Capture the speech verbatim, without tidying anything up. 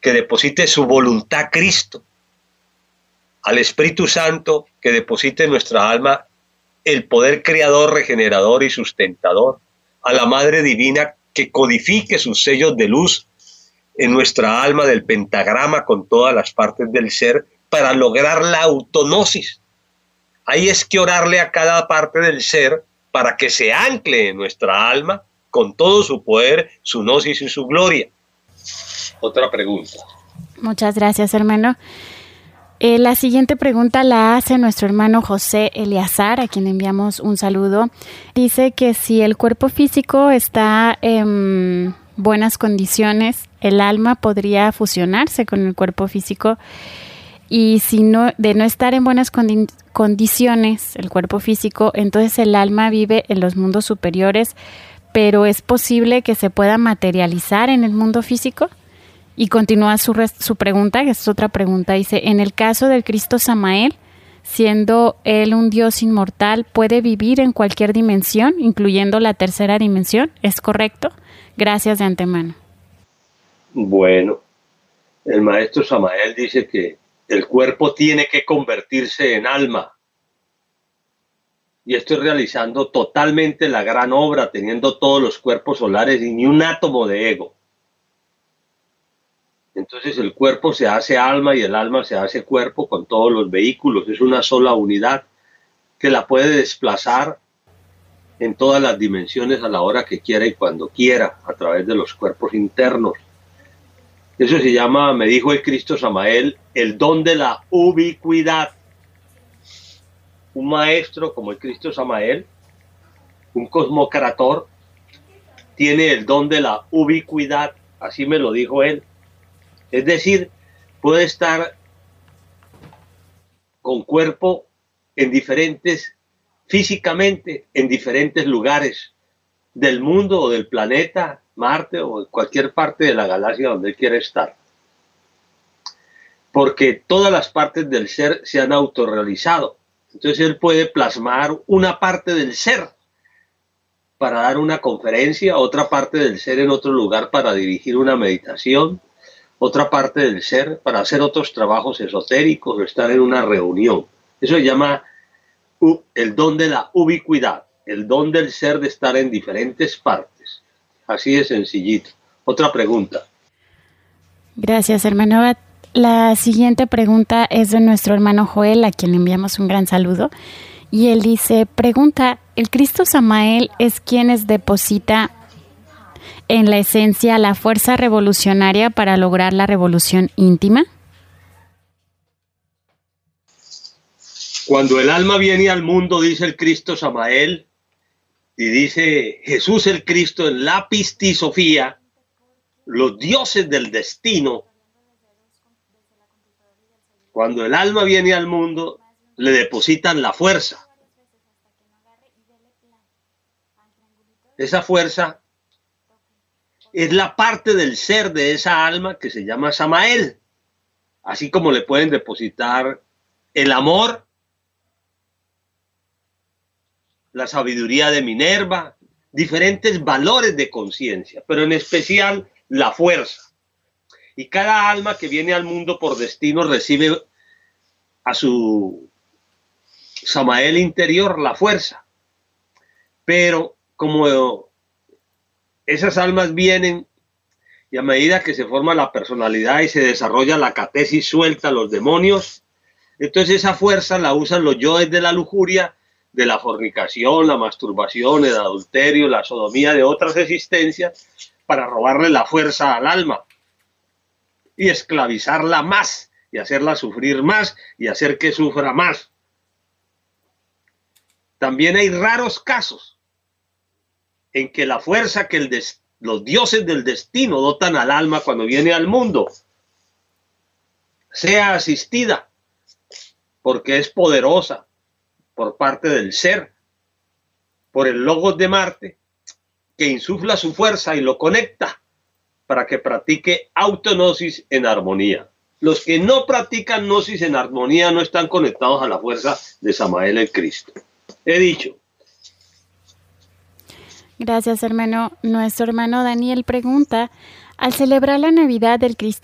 que deposite su voluntad Cristo, al Espíritu Santo que deposite en nuestra alma el poder creador, regenerador y sustentador, a la Madre Divina que codifique sus sellos de luz en nuestra alma del pentagrama con todas las partes del ser para lograr la autognosis. Ahí es que orarle a cada parte del ser para que se ancle en nuestra alma con todo su poder, su gnosis y su gloria. Otra pregunta. Muchas gracias, hermano. Eh, la siguiente pregunta la hace nuestro hermano José Eleazar, a quien enviamos un saludo. Dice que si el cuerpo físico está en buenas condiciones, el alma podría fusionarse con el cuerpo físico, y si no, de no estar en buenas condi- condiciones el cuerpo físico, entonces el alma vive en los mundos superiores, pero es posible que se pueda materializar en el mundo físico. Y continúa su, res- su pregunta, que es otra pregunta. Dice, en el caso del Cristo Samael, siendo él un Dios inmortal, ¿puede vivir en cualquier dimensión, incluyendo la tercera dimensión? ¿Es correcto? Gracias de antemano. Bueno, el maestro Samael dice que el cuerpo tiene que convertirse en alma. Y estoy realizando totalmente la gran obra, teniendo todos los cuerpos solares y ni un átomo de ego. Entonces el cuerpo se hace alma y el alma se hace cuerpo con todos los vehículos. Es una sola unidad que la puede desplazar en todas las dimensiones a la hora que quiera y cuando quiera, a través de los cuerpos internos. Eso se llama, me dijo el Cristo Samael, el don de la ubicuidad. Un maestro como el Cristo Samael, un cosmocrator, tiene el don de la ubicuidad, así me lo dijo él. Es decir, puede estar con cuerpo en diferentes, físicamente, en diferentes lugares del mundo o del planeta, Marte o en cualquier parte de la galaxia donde él quiera estar. Porque todas las partes del ser se han autorrealizado. Entonces él puede plasmar una parte del ser para dar una conferencia, otra parte del ser en otro lugar para dirigir una meditación, otra parte del ser para hacer otros trabajos esotéricos o estar en una reunión. Eso se llama uh, el don de la ubicuidad, el don del ser de estar en diferentes partes. Así de sencillito. Otra pregunta. Gracias, hermano. La siguiente pregunta es de nuestro hermano Joel, a quien le enviamos un gran saludo. Y él dice, pregunta, ¿el Cristo Samael es quien deposita en la esencia la fuerza revolucionaria para lograr la revolución íntima? Cuando el alma viene al mundo, dice el Cristo Samael, y dice Jesús el Cristo en la pistisofía, los dioses del destino, cuando el alma viene al mundo, le depositan la fuerza. Esa fuerza es la parte del ser de esa alma que se llama Samael. Así como le pueden depositar el amor, la sabiduría de Minerva, diferentes valores de conciencia, pero en especial la fuerza. Y cada alma que viene al mundo por destino recibe a su Samael interior la fuerza. Pero como esas almas vienen y a medida que se forma la personalidad y se desarrolla la catesis, suelta los demonios, entonces esa fuerza la usan los yoes de la lujuria, de la fornicación, la masturbación, el adulterio, la sodomía de otras existencias para robarle la fuerza al alma y esclavizarla más y hacerla sufrir más y hacer que sufra más. También hay raros casos en que la fuerza que el des- los dioses del destino dotan al alma cuando viene al mundo sea asistida porque es poderosa por parte del ser, por el Logos de Marte, que insufla su fuerza y lo conecta para que practique autognosis en armonía. Los que no practican gnosis en armonía no están conectados a la fuerza de Samael el Cristo. He dicho. Gracias, hermano. Nuestro hermano Daniel pregunta, al celebrar la Navidad del Cristo